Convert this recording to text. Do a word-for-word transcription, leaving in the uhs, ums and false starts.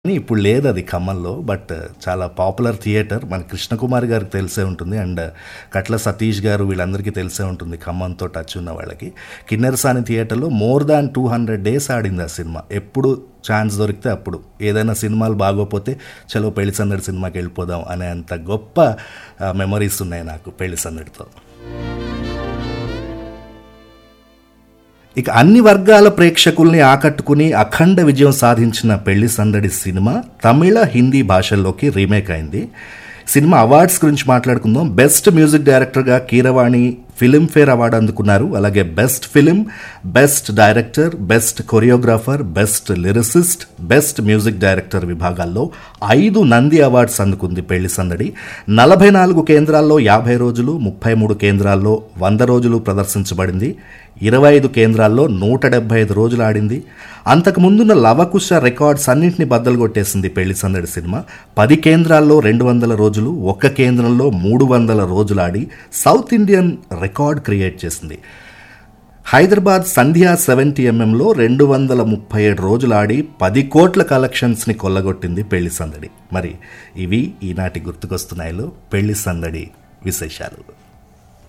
కానీ ఇప్పుడు లేదు అది ఖమ్మంలో. బట్ చాలా పాపులర్ థియేటర్. మన కృష్ణకుమార్ గారికి తెలిసే ఉంటుంది, అండ్ కట్ల సతీష్ గారు వీళ్ళందరికీ తెలిసే ఉంటుంది ఖమ్మంతో టచ్ ఉన్న వాళ్ళకి. కిన్నెరసాని థియేటర్లో more than two hundred days ఆడింది ఆ సినిమా. ఎప్పుడు ఛాన్స్ దొరికితే అప్పుడు, ఏదైనా సినిమాలు బాగోపోతే చలో పెళ్లి సందడి సినిమాకి వెళ్ళిపోదాం అనే అంత గొప్ప మెమరీస్ ఉన్నాయి నాకు పెళ్లి సందడితో. ఇక అన్ని వర్గాల ప్రేక్షకుల్ని ఆకట్టుకుని అఖండ విజయం సాధించిన పెళ్లి సందడి సినిమా తమిళ, హిందీ భాషల్లోకి రీమేక్ అయింది. సినిమా అవార్డ్స్ గురించి మాట్లాడుకుందాం. బెస్ట్ మ్యూజిక్ డైరెక్టర్గా కీరవాణి ఫిలింఫేర్ అవార్డు అందుకున్నారు. అలాగే best film, best director, best choreographer, best lyricist, best music director విభాగాల్లో ఐదు నంది అవార్డ్స్ అందుకుంది పెళ్లి సందడి. నలభై నాలుగు కేంద్రాల్లో యాభై రోజులు, ముప్పై మూడు కేంద్రాల్లో వంద రోజులు ప్రదర్శించబడింది. ఇరవై ఐదు కేంద్రాల్లో నూట డెబ్బై ఐదు రోజులు ఆడింది. అంతకుముందున్న లవకుశ రికార్డ్స్ అన్నింటినీ బద్దలు కొట్టేసింది పెళ్లి సందడి సినిమా. పది కేంద్రాల్లో రెండు వందల రోజులు, ఒక్క కేంద్రంలో మూడు వందల రోజులు ఆడి సౌత్ ఇండియన్ రికార్డ్ క్రియేట్ చేసింది. హైదరాబాద్ సంధ్యా సెవెంటీ ఎంఎంలో రెండు వందల ముప్పై ఏడు రోజులు ఆడి పది కోట్ల కలెక్షన్స్ని కొల్లగొట్టింది పెళ్లి సందడి. మరి ఇవి ఈనాటి గుర్తుకొస్తున్నాయిలో పెళ్లి సందడి విశేషాలు.